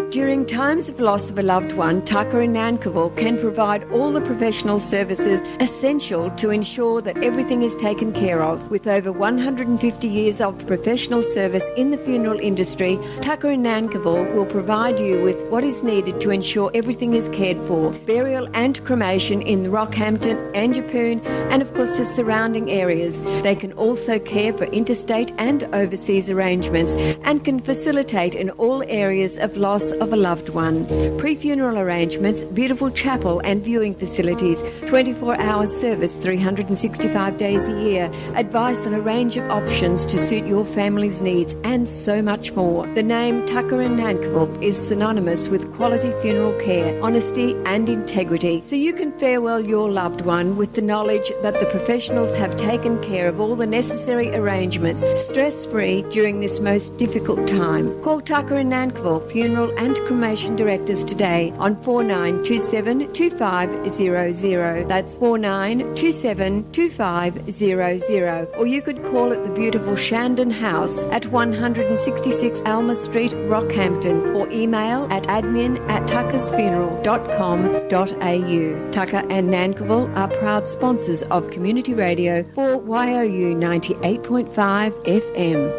During times of loss of a loved one, Tucker in Nankivell can provide all the professional services essential to ensure that everything is taken care of. With over 150 years of professional service in the funeral industry, Tucker in Nankivell will provide you with what is needed to ensure everything is cared for. Burial and cremation in Rockhampton and Yeppoon and of course the surrounding areas. They can also care for interstate and overseas arrangements and can facilitate in all areas of loss of a loved one. Pre-funeral arrangements, beautiful chapel and viewing facilities, 24-hour service 365 days a year, advice on a range of options to suit your family's needs and so much more. The name Tucker in Nankivell is synonymous with quality funeral care, honesty and integrity, so you can farewell your loved one with the knowledge that the professionals have taken care of all the necessary arrangements stress-free during this most difficult time. Call Tucker in Nankivell Funeral and Cremation Directors today on 4927 2500. That's 4927 2500. Or you could call at the beautiful Shandon House at 166 Alma Street, Rockhampton, or email at admin@tuckersfuneral.com.au. Tucker and Nankivell are proud sponsors of Community Radio for YOU 98.5 FM.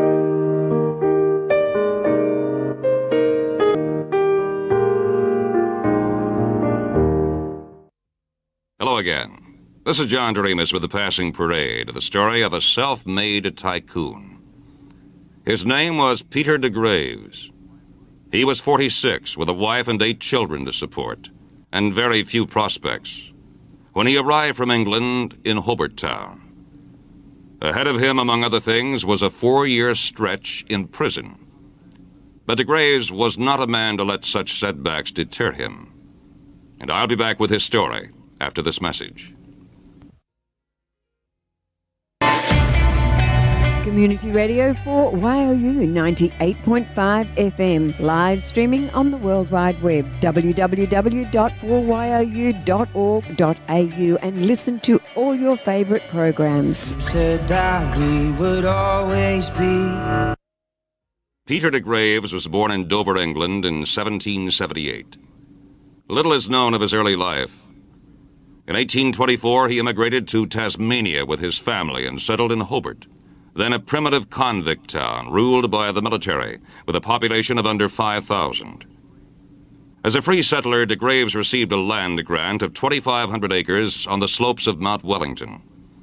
Hello again. This is John Doremus with The Passing Parade, the story of a self-made tycoon. His name was Peter de Graves. He was 46, with a wife and 8 children to support, and very few prospects, when he arrived from England in Hobart Town. Ahead of him, among other things, was a 4-year stretch in prison. But de Graves was not a man to let such setbacks deter him. And I'll be back with his story after this message. Community Radio for YOU 98.5 FM, live streaming on the World Wide Web, www.4you.org.au, and listen to all your favourite programs. You said that we would always be. Peter de Graves was born in Dover, England in 1778. Little is known of his early life. In 1824, he immigrated to Tasmania with his family and settled in Hobart, then a primitive convict town ruled by the military, with a population of under 5,000. As a free settler, de Graves received a land grant of 2,500 acres on the slopes of Mount Wellington.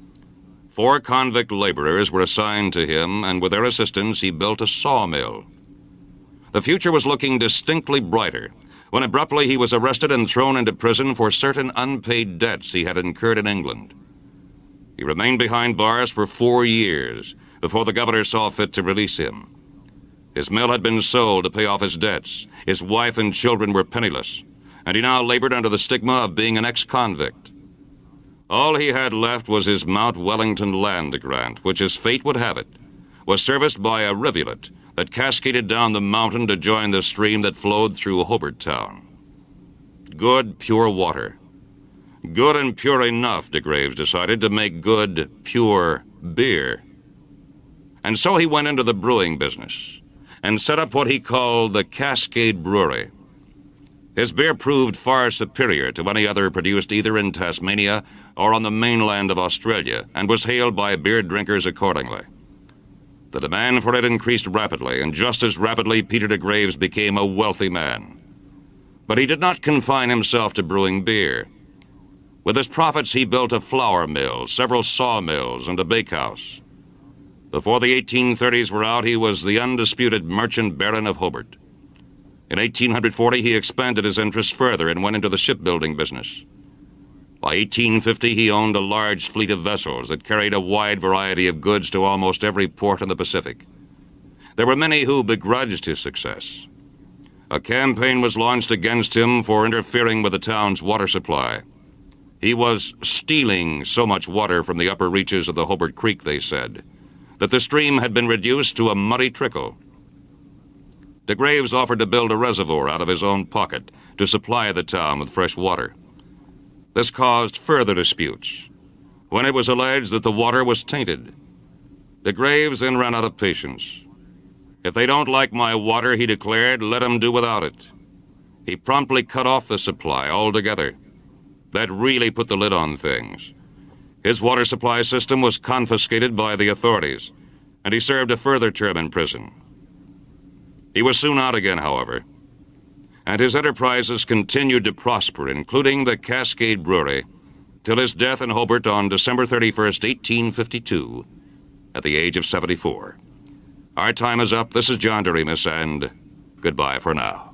4 convict laborers were assigned to him, and with their assistance, he built a sawmill. The future was looking distinctly brighter when abruptly he was arrested and thrown into prison for certain unpaid debts he had incurred in England. He remained behind bars for 4 years before the governor saw fit to release him. His mill had been sold to pay off his debts. His wife and children were penniless, and he now labored under the stigma of being an ex-convict. All he had left was his Mount Wellington land grant, which, as fate would have it, was serviced by a rivulet that cascaded down the mountain to join the stream that flowed through Hobart Town. Good, pure water. Good and pure enough, de Graves decided, to make good, pure beer. And so he went into the brewing business and set up what he called the Cascade Brewery. His beer proved far superior to any other produced either in Tasmania or on the mainland of Australia, and was hailed by beer drinkers accordingly. The demand for it increased rapidly, and just as rapidly Peter de Graves became a wealthy man. But he did not confine himself to brewing beer. With his profits, he built a flour mill, several sawmills, and a bakehouse. Before the 1830s were out, he was the undisputed merchant baron of Hobart. In 1840, he expanded his interests further and went into the shipbuilding business. By 1850, he owned a large fleet of vessels that carried a wide variety of goods to almost every port in the Pacific. There were many who begrudged his success. A campaign was launched against him for interfering with the town's water supply. He was stealing so much water from the upper reaches of the Hobart Creek, they said, that the stream had been reduced to a muddy trickle. De Graves offered to build a reservoir out of his own pocket to supply the town with fresh water. This caused further disputes, when it was alleged that the water was tainted. De Graves then ran out of patience. If they don't like my water, he declared, let 'em do without it. He promptly cut off the supply altogether. That really put the lid on things. His water supply system was confiscated by the authorities, and he served a further term in prison. He was soon out again, however, and his enterprises continued to prosper, including the Cascade Brewery, till his death in Hobart on December 31st, 1852, at the age of 74. Our time is up. This is John Doremus, and goodbye for now.